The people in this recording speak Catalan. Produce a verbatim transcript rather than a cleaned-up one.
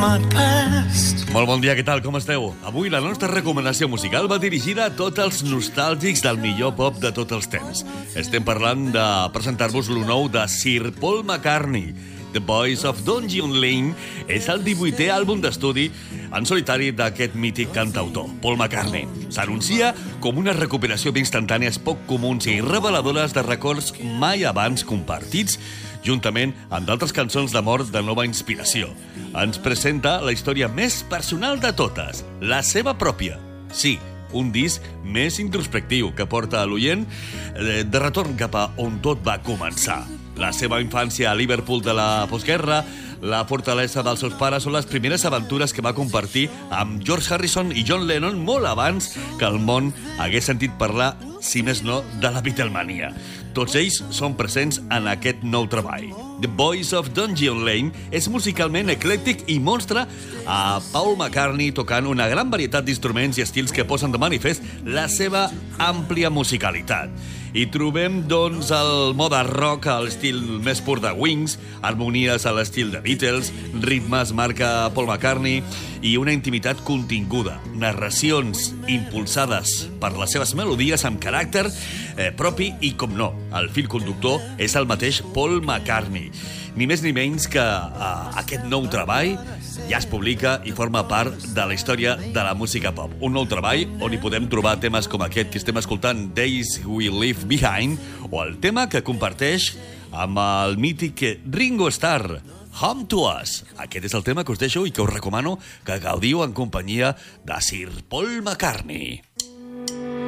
my past. Molt bon dia, què tal? Com esteu? Avui la nostra recomanació musical va dirigida a tots els nostàlgics del millor pop de tots els temps. Estem parlant de presentar-vos lo nou de Sir Paul McCartney. The Boys of Dungeon Lane és el divuitè àlbum d'estudi en solitari d'aquest mític cantautor, Paul McCartney. S'anuncia com una recuperació d'instantànies poc comuns i reveladores de records mai abans compartits, juntament amb d'altres cançons d'amor de nova inspiració. Ens presenta la història més personal de totes, la seva pròpia. Sí, un disc més introspectiu que porta a l'oient de retorn cap a on tot va començar. La seva infància a Liverpool de la postguerra, la fortalesa dels seus pares són les primeres aventures que va compartir amb George Harrison i John Lennon molt abans que el món hagués sentit parlar, si més no, de la Beatlemania. Tots ells són presents en aquest nou treball. The Boys of Dungeon Lane és musicalment eclèctic i mostra a Paul McCartney tocant una gran varietat d'instruments i estils que posen de manifest la seva àmplia musicalitat. Hi trobem, doncs, el mode rock a l'estil més pur de Wings, harmonies a l'estil de Beatles, ritmes marca Paul McCartney i una intimitat continguda, narracions impulsades per les seves melodies amb caràcter eh, propi i, com no, el fil conductor és el mateix Paul McCartney. Ni més ni menys que eh, aquest nou treball ja es publica i forma part de la història de la música pop. Un nou treball on hi podem trobar temes com aquest que estem escoltant, Days We Leave Behind, o el tema que comparteix amb el mític Ringo Starr, Home to Us. Aquest és el tema que us deixo i que us recomano que gaudiu en companyia de Sir Paul McCartney.